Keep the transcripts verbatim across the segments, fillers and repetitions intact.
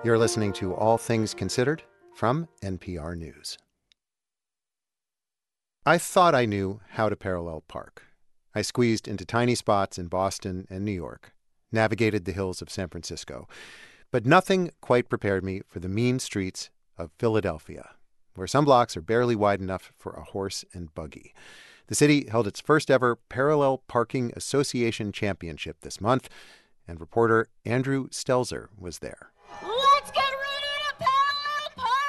You're listening to All Things Considered from N P R News. I thought I knew how to parallel park. I squeezed into tiny spots in Boston and New York, navigated the hills of San Francisco, but nothing quite prepared me for the mean streets of Philadelphia, where some blocks are barely wide enough for a horse and buggy. The city held its first ever Parallel Parking Association Championship this month, and reporter Andrew Stelzer was there. Let's get ready to parallel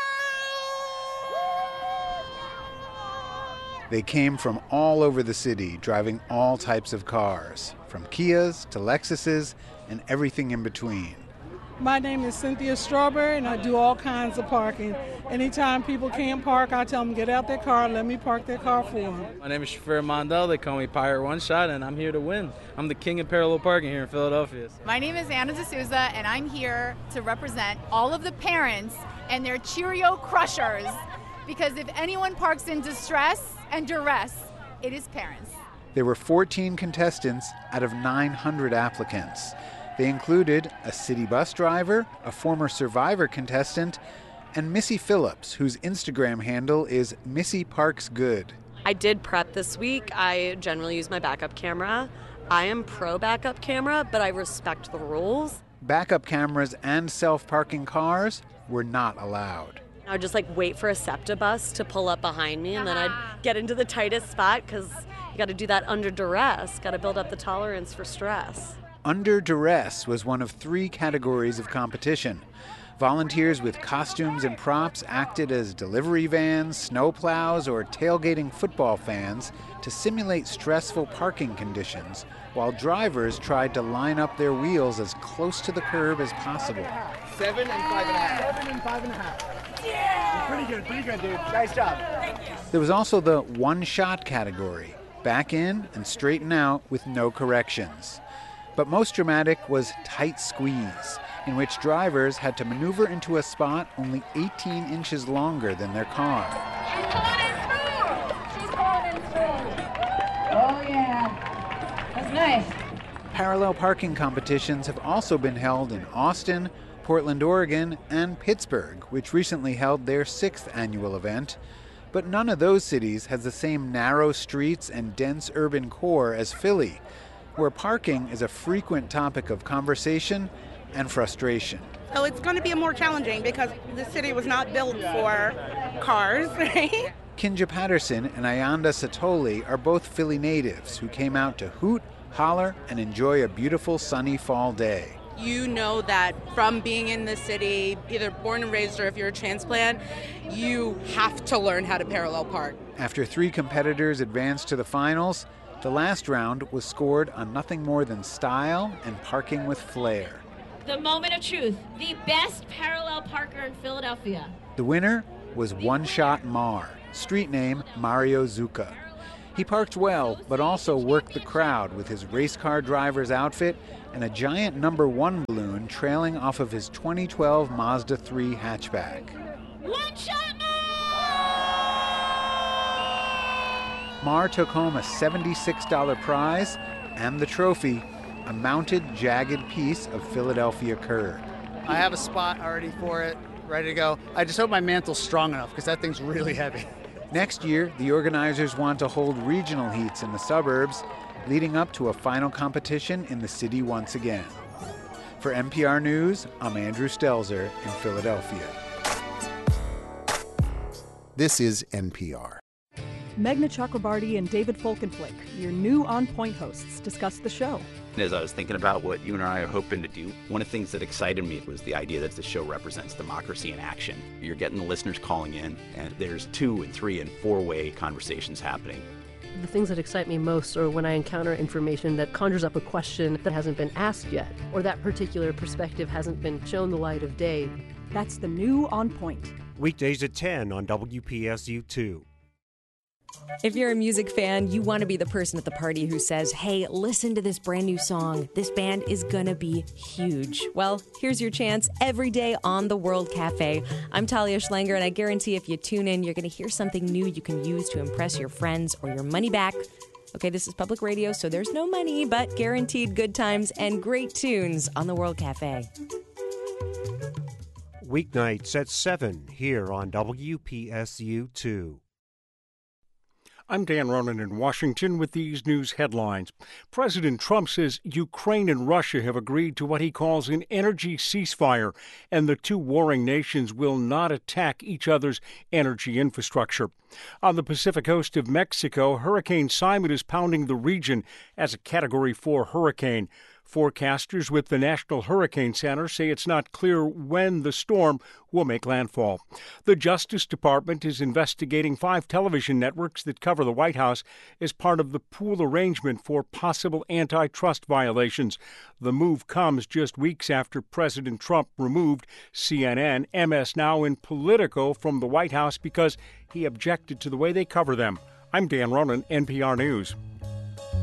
park! They came from all over the city, driving all types of cars, from Kias to Lexuses and everything in between. My name is Cynthia Strawberry, and I do all kinds of parking. Anytime people can't park, I tell them, get out their car, let me park their car for them. My name is Shafir Mondell. They call me Pirate One Shot, and I'm here to win. I'm the king of parallel parking here in Philadelphia. My name is Anna D'Souza, and I'm here to represent all of the parents and their Cheerio crushers, because if anyone parks in distress and duress, it is parents. There were fourteen contestants out of nine hundred applicants. They included a city bus driver, a former Survivor contestant, and Missy Phillips, whose Instagram handle is Missy Parks Good. I did prep this week. I generally use my backup camera. I am pro backup camera, but I respect the rules. Backup cameras and self-parking cars were not allowed. I would just like wait for a SEPTA bus to pull up behind me, and then I'd get into the tightest spot because you got to do that under duress. Got to build up the tolerance for stress. Under Duress was one of three categories of competition. Volunteers with costumes and props acted as delivery vans, snowplows, or tailgating football fans to simulate stressful parking conditions, while drivers tried to line up their wheels as close to the curb as possible. Seven and five and a half. Seven and five and a half. Yeah! Pretty good, pretty good, dude. Nice job. Thank you. There was also the one-shot category, back in and straighten out with no corrections. But most dramatic was Tight Squeeze, in which drivers had to maneuver into a spot only eighteen inches longer than their car. She's going in through! She's going in through! Oh, yeah. That's nice. Parallel parking competitions have also been held in Austin, Portland, Oregon, and Pittsburgh, which recently held their sixth annual event. But none of those cities has the same narrow streets and dense urban core as Philly, where parking is a frequent topic of conversation and frustration. So it's going to be more challenging because the city was not built for cars, right? Kinja Patterson and Ayanda Satoli are both Philly natives who came out to hoot, holler, and enjoy a beautiful sunny fall day. You know that from being in the city, either born and raised or if you're a transplant, you have to learn how to parallel park. After three competitors advanced to the finals, the last round was scored on nothing more than style and parking with flair. The moment of truth, the best parallel parker in Philadelphia. The winner was One Shot Mar, street name Mario Zucca. He parked well, but also worked the crowd with his race car driver's outfit and a giant number one balloon trailing off of his twenty twelve Mazda three hatchback. One shot Mar took home a seventy-six dollars prize and the trophy, a mounted, jagged piece of Philadelphia curb. I have a spot already for it, ready to go. I just hope my mantle's strong enough because that thing's really heavy. Next year, the organizers want to hold regional heats in the suburbs, leading up to a final competition in the city once again. For N P R News, I'm Andrew Stelzer in Philadelphia. This is N P R. Meghna Chakrabarty and David Folkenflik, your new On Point hosts, discuss the show. As I was thinking about what you and I are hoping to do, one of the things that excited me was the idea that the show represents democracy in action. You're getting the listeners calling in, and there's two and three and four-way conversations happening. The things that excite me most are when I encounter information that conjures up a question that hasn't been asked yet, or that particular perspective hasn't been shown the light of day. That's the new On Point. Weekdays at ten on W P S U two. If you're a music fan, you want to be the person at the party who says, hey, listen to this brand new song. This band is gonna be huge. Well, here's your chance every day on the World Cafe. I'm Talia Schlanger, and I guarantee if you tune in, you're gonna hear something new you can use to impress your friends or your money back. Okay, this is public radio, so there's no money, but guaranteed good times and great tunes on the World Cafe. weeknights at seven here on W P S U two. I'm Dan Ronan in Washington with these news headlines. President Trump says Ukraine and Russia have agreed to what he calls an energy ceasefire, and the two warring nations will not attack each other's energy infrastructure. On the Pacific coast of Mexico, Hurricane Simon is pounding the region as a Category four hurricane. Forecasters with the National Hurricane Center say it's not clear when the storm will make landfall. The Justice Department is investigating five television networks that cover the White House as part of the pool arrangement for possible antitrust violations. The move comes just weeks after President Trump removed C N N, M S Now, and Politico from the White House because he objected to the way they cover them. I'm Dan Ronan, N P R News.